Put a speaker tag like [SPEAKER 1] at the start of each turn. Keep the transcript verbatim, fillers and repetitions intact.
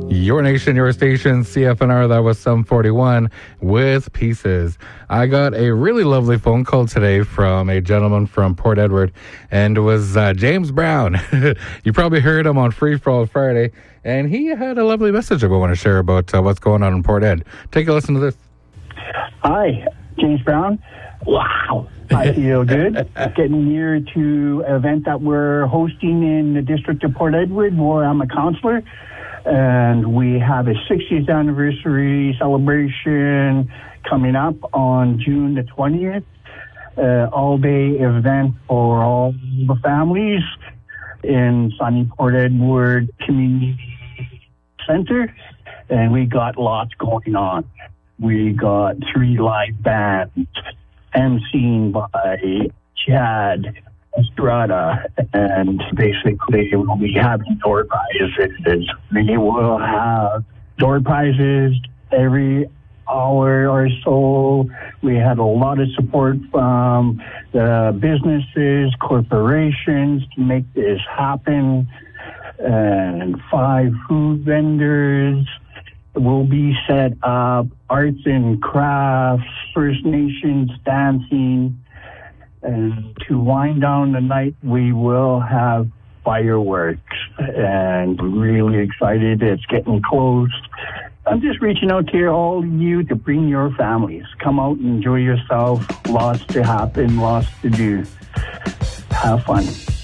[SPEAKER 1] Your nation, your station, C F N R, that was Sum forty-one with Pieces. I got a really lovely phone call today from a gentleman from Port Edward, and it was uh, James Brown. You probably heard him on Free For All Friday, and he had a lovely message that we want to share about uh, what's going on in Port Ed. Take a listen to this.
[SPEAKER 2] Hi, James Brown. Wow, I feel good. Getting near to an event that we're hosting in the district of Port Edward, where I'm a counselor. And we have a sixtieth anniversary celebration coming up on June the twentieth. Uh, all-day event for all the families in sunny Port Edward Community Center. And we got lots going on. We got three live bands, emceeing by Chad Estrada, and basically we'll be having door prizes. We will have door prizes every hour or so. We had a lot of support from the businesses, corporations to make this happen, and five food vendors will be set up, arts and crafts, First Nations dancing. And to wind down the night, we will have fireworks. And I'm really excited. It's getting close. I'm just reaching out to all of you to bring your families. Come out and enjoy yourself. Lots to happen, lots to do. Have fun.